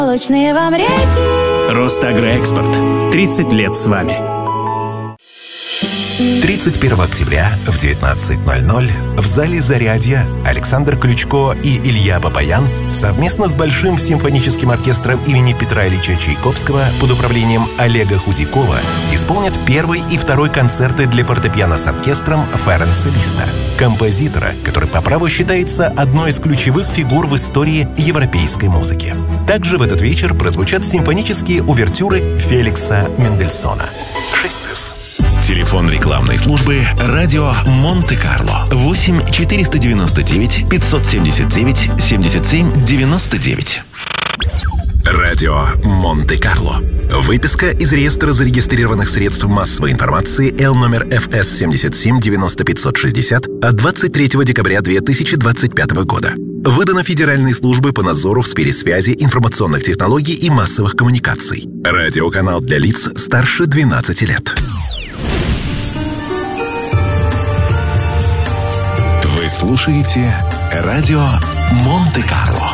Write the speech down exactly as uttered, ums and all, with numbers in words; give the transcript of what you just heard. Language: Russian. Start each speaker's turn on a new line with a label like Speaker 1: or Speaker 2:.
Speaker 1: Молочные вам реки.
Speaker 2: Росагроэкспорт. тридцать лет с вами.
Speaker 3: тридцать первого октября в девятнадцать ноль ноль в зале «Зарядье» Александр Ключко и Илья Бабаян совместно с Большим симфоническим оркестром имени Петра Ильича Чайковского под управлением Олега Худякова исполнят первый и второй концерты для фортепиано с оркестром Ференца Листа, композитора, который по праву считается одной из ключевых фигур в истории европейской музыки. Также в этот вечер прозвучат симфонические увертюры Феликса Мендельсона. шесть плюс.
Speaker 4: Телефон рекламной службы «Радио Монте-Карло» восемь четыреста девяносто девять пятьсот семьдесят девять семьдесят семь девяносто девять.
Speaker 3: Радио Монте-Карло. Выписка из реестра зарегистрированных средств массовой информации Л номер эф эс семьдесят семь девяносто пятьсот шестьдесят от двадцать третьего декабря две тысячи двадцать пятого года. Выдано Федеральной службой по надзору в сфере связи, информационных технологий и массовых коммуникаций. Радиоканал для лиц старше двенадцати лет.
Speaker 4: Вы слушаете «Радио Монте-Карло».